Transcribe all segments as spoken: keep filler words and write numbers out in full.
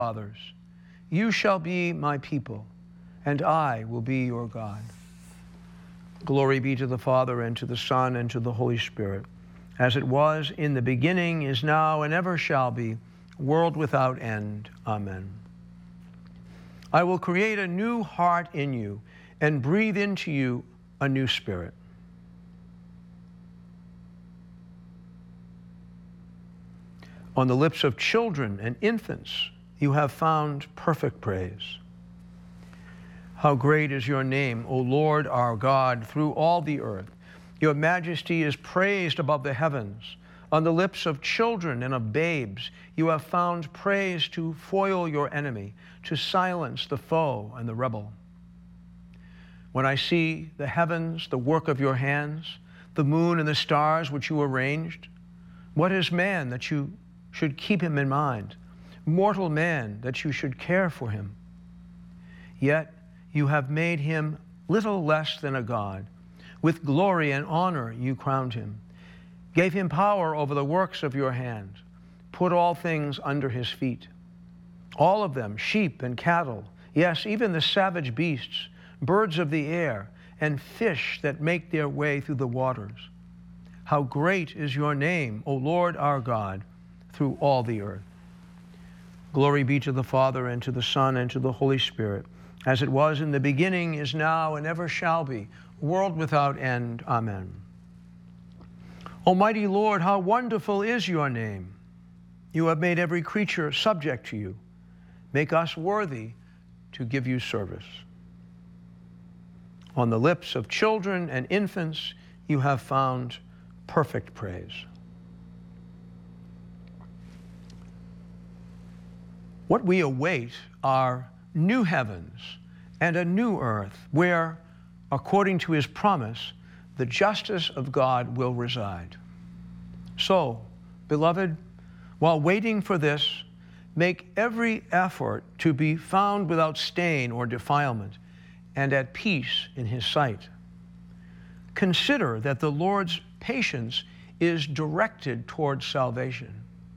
fathers. You shall be my people, and I will be your God. Glory be to the Father, and to the Son, and to the Holy Spirit, as it was in the beginning, is now, and ever shall be, world without end. Amen. I will create a new heart in you, and breathe into you a new spirit. On the lips of children and infants, you have found perfect praise. How great is your name, O Lord our God, through all the earth. Your majesty is praised above the heavens. On the lips of children and of babes, you have found praise to foil your enemy, to silence the foe and the rebel. When I see the heavens, the work of your hands, the moon and the stars which you arranged, what is man that you should keep him in mind, mortal man that you should care for him? Yet you have made him little less than a god. With glory and honor you crowned him, gave him power over the works of your hand, put all things under his feet. All of them, sheep and cattle, yes, even the savage beasts, birds of the air, and fish that make their way through the waters. How great is your name, O Lord our God, through all the earth. Glory be to the Father, and to the Son, and to the Holy Spirit, as it was in the beginning, is now, and ever shall be, world without end. Amen. Almighty Lord, how wonderful is your name. You have made every creature subject to you. Make us worthy to give you service. On the lips of children and infants, you have found perfect praise. What we await are new heavens and a new earth where, according to his promise, the justice of God will reside. So, beloved, while waiting for this, make every effort to be found without stain or defilement and at peace in his sight. Consider that the Lord's patience is directed towards salvation.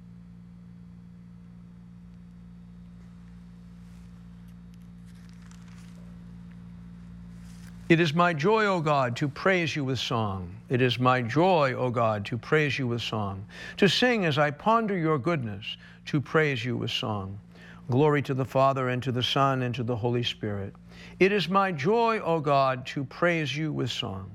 It is my joy, O God, to praise you with song. It is my joy, O God, to praise you with song, to sing as I ponder your goodness, to praise you with song. Glory to the Father, and to the Son, and to the Holy Spirit. It is my joy, O God, to praise you with song.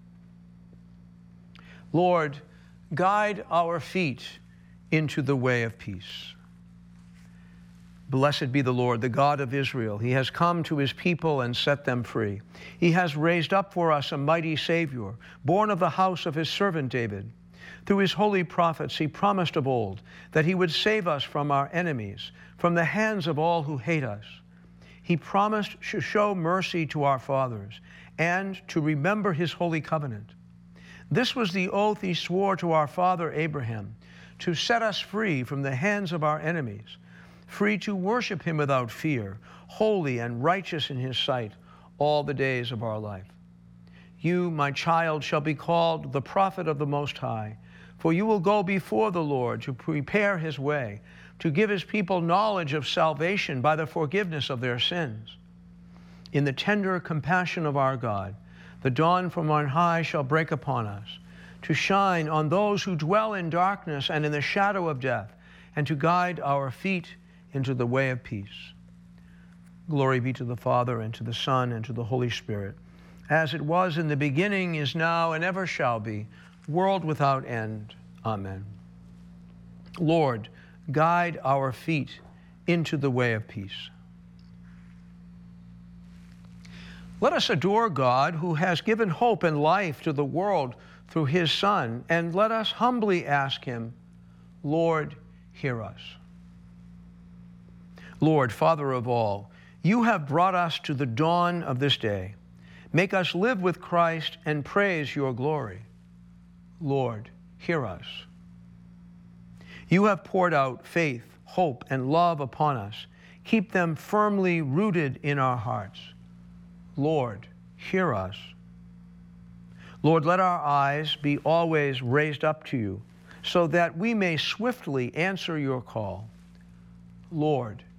Lord, guide our feet into the way of peace. Blessed be the Lord, the God of Israel. He has come to his people and set them free. He has raised up for us a mighty Savior, born of the house of his servant David. Through his holy prophets he promised of old that he would save us from our enemies, from the hands of all who hate us. He promised to show mercy to our fathers and to remember his holy covenant. This was the oath he swore to our father Abraham, to set us free from the hands of our enemies, free to worship him without fear, holy and righteous in his sight all the days of our life. You, my child, shall be called the prophet of the Most High, for you will go before the Lord to prepare his way, to give his people knowledge of salvation by the forgiveness of their sins. In the tender compassion of our God, the dawn from on high shall break upon us, to shine on those who dwell in darkness and in the shadow of death, and to guide our feet into the way of peace. Glory be to the Father, and to the Son, and to the Holy Spirit, as it was in the beginning, is now, and ever shall be, world without end. Amen. Lord, guide our feet into the way of peace. Let us adore God, who has given hope and life to the world through his Son, and let us humbly ask him, Lord, hear us. Lord, Father of all, you have brought us to the dawn of this day. Make us live with Christ and praise your glory. Lord, hear us. You have poured out faith, hope, and love upon us. Keep them firmly rooted in our hearts. Lord, hear us. Lord, let our eyes be always raised up to you, so that we may swiftly answer your call. Lord,